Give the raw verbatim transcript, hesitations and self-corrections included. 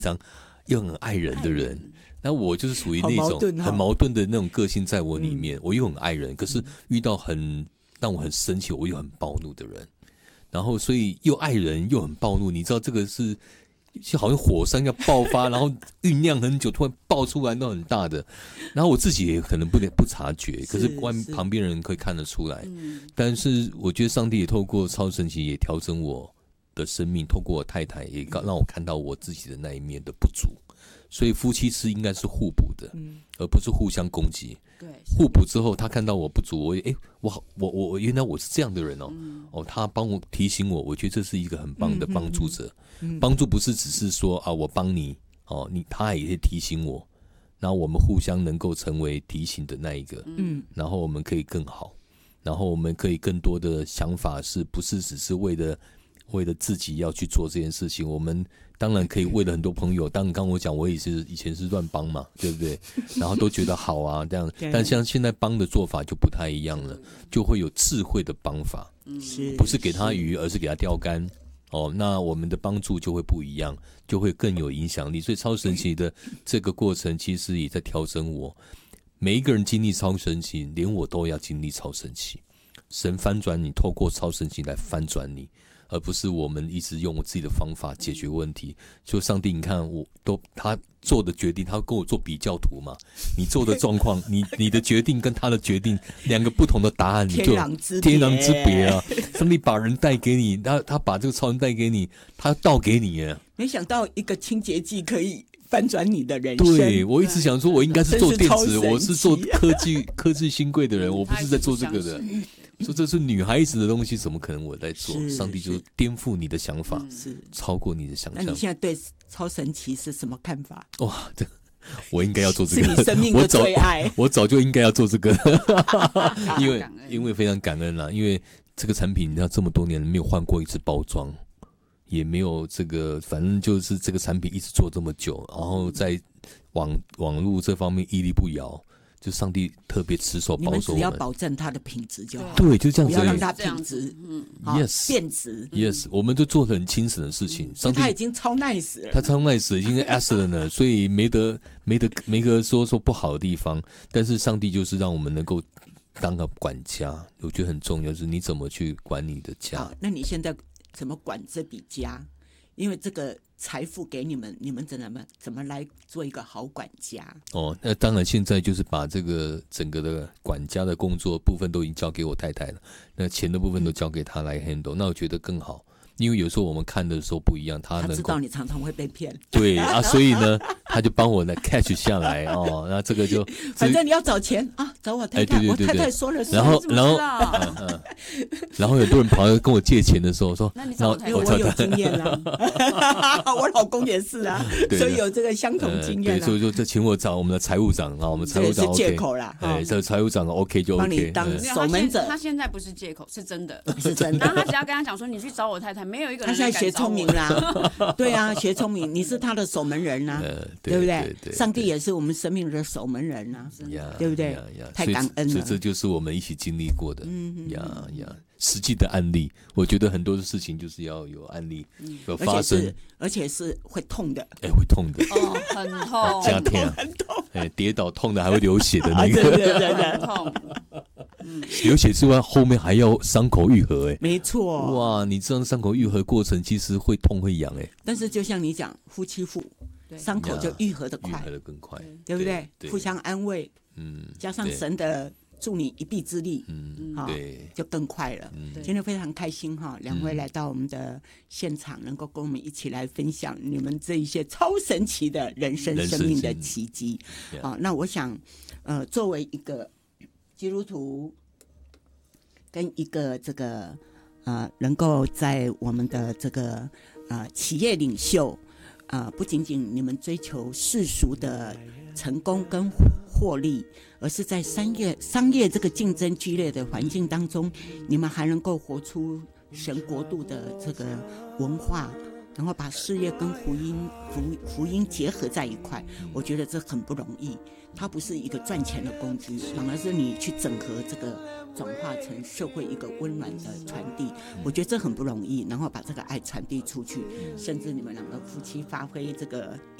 张又很爱人的人。那我就是属于那种很矛盾的那种个性在我里面，嗯、我又很爱人，可是遇到很让我很生气，我又很暴怒的人，然后所以又爱人又很暴怒，你知道这个是就好像火山要爆发，然后酝酿很久，突然爆出来，那很大的，然后我自己也可能不不察觉，可是外旁边人可以看得出来。但是我觉得上帝也透过超神奇也调整我的生命，透过我太太也让我看到我自己的那一面的不足。所以夫妻是应该是互补的，嗯、而不是互相攻击。对，互补之后，他看到我不足，我也哎，我我我原来我是这样的人哦，嗯、哦，他帮我提醒我，我觉得这是一个很棒的帮助者。嗯嗯、帮助不是只是说啊，我帮你哦，你他也可以提醒我，然后我们互相能够成为提醒的那一个，嗯，然后我们可以更好，然后我们可以更多的想法，是不是只是为了为了自己要去做这件事情？我们当然可以为了很多朋友，当然刚我讲我也是以前是乱帮嘛，对不对？然后都觉得好啊这样，但像现在帮的做法就不太一样了，就会有智慧的帮法，不是给他鱼，而是给他钓竿。哦，那我们的帮助就会不一样，就会更有影响力。所以超神奇的这个过程，其实也在调整我。每一个人经历超神奇，连我都要经历超神奇。神翻转你，透过超神奇来翻转你。而不是我们一直用我自己的方法解决问题。就上帝，你看我都他做的决定，他跟我做比较图嘛。你做的状况，你你的决定跟他的决定，两个不同的答案，你就天壤之别天壤之别啊！上帝把人带给你，他他把这个超人带给你，他倒给你耶。 没想到一个清洁剂可以翻转你的人生。 对，我一直想说，我应该是做电子，我是做科技科技新贵的人，我不是在做这个的。说这是女孩子的东西，怎么可能我在做？上帝就颠覆你的想法，是超过你的想象。 那你现在对超神奇是什么看法？ 哇，这我应该要做这个， 是你生命的最爱。 我早我早就应该要做这个，因为因为非常感恩啦，因为这个产品你知道这么多年没有换过一次包装，也没有这个，反正就是这个产品一直做这么久，然后在网网络这方面屹立不摇。就上帝特别持守保守我们， 你们只要保证它的品质就好。 对，就这样子， 不要让它品质嗯 yes 变质 yes， 我们都做很清醒的事情。 嗯、上帝他已经超 nice 了， 他超 nice 已经 excellent 了，所以没得没得没得说说不好的地方。但是上帝就是让我们能够当个管家，我觉得很重要，就是你怎么去管你的家。 好，那你现在怎么管这笔家？因为这个财富给你们，你们怎么怎么来做一个好管家？ 哦，那当然，现在就是把这个整个的管家的工作部分都已经交给我太太了，那钱的部分都交给她来 handle，、嗯、那我觉得更好。因为有时候我们看的时候不一样，他能他知道你常常会被骗， 对啊，所以呢，他就帮我呢 catch 下来哦，那这个就反正你要找钱啊，找我太太，哎、对对对对我太太说了， 然后然后、嗯嗯、然后有多人跑来跟我借钱的时候说， 那你找我太太，因为我有经验啦，我老公也是啊，所以有这个相同经验、啊呃。 对，所以就就请我找我们的财务长啊，我们财务长 OK， 这是借口啦， 哎，这财务长 OK 就 OK， 帮你当守门者。 他现在不是借口，是真的， 是真的。 然后他只要跟他讲说，你去找我太太。没有一个人他现在学聪明啦，对啊，学聪明，你是他的守门人啊，呃、对, 对不 对, 对, 对？上帝也是我们生命的守门人啊，对不对？太感恩了， 所以这就是我们一起经历过的，嗯呀呀，实际的案例。我觉得很多的事情就是要有案例，嗯、有发生， 而且是而且是会痛的， 哎，会痛的， 哦，很痛， 加天啊， 很痛， 哎，跌倒痛的还会流血的那个， 对对对对， 很痛。 嗯、流血之外，后面还要伤口愈合，哎， 没错。 哇，你这样伤口愈合过程其实会痛会痒，哎。 但是就像你讲，夫妻妇伤口就愈合得快， 愈合得更快， 对不 对, 对？互相安慰，嗯，加上神的助你一臂之力，嗯，好、哦，对，就更快了。嗯、今天非常开心哈，两位来到我们的现场，能够跟我们一起来分享你们这一些超神奇的人生生命的奇迹。好、哦，那我想，呃，作为一个基督徒跟一个这个呃，能够在我们的这个呃企业领袖，呃，不仅仅你们追求世俗的成功跟获利，而是在商业商业这个竞争剧烈的环境当中，你们还能够活出神国度的这个文化然后把事业跟福音福福音结合在一块，我觉得这很不容易。它不是一个赚钱的工具，反而是你去整合这个，转化成社会一个温暖的传递。我觉得这很不容易，然后把这个爱传递出去，甚至你们两个夫妻发挥这个